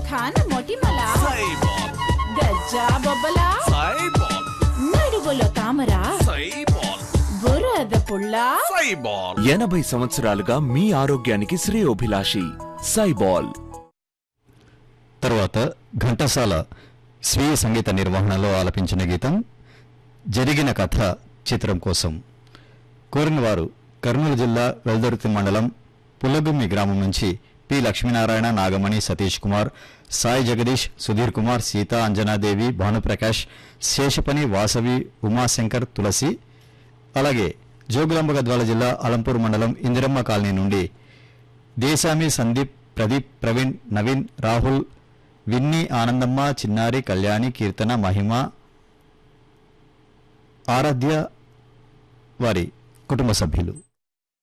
ముఖాన మొటిమల సైబాల్ గజ్జా బొబ్బల సైబాల్ నడుగులో తామర సైబాల్ బురద పుల్ల సైబాల్ 80 సంవత్సరాలుగా మీ ఆరోగ్యానికి శ్రేయోభిలాషి సైబాల్. తరువాత ఘంటసాల స్వీయ సంగీత నిర్వహణలో ఆలపించిన గీతం జరిగిన కథ చిత్రం కోసం. కోరినవారు కర్నూలు జిల్లా వెల్దుర్తి మండలం పుల్లగుమ్మి గ్రామం నుంచి పి లక్ష్మీనారాయణ, నాగమణి, సతీష్ కుమార్, సాయి జగదీష్, సుధీర్ కుమార్, సీత, అంజనాదేవి, భానుప్రకాష్, శేషపని, వాసవి, ఉమాశంకర్, తులసి. అలాగే జోగులాంబ గద్వాల జిల్లా అలంపూర్ మండలం ఇందిరమ్మ కాలనీ నుండి దేశామి, సందీప్, ప్రదీప్, ప్రవీణ్, నవీన్, రాహుల్, విన్నీ, ఆనందమ్మ, చిన్నారి, కళ్యాణి, కీర్తన, మహిమ, ఆరాధ్య వారి కుటుంబ సభ్యులు.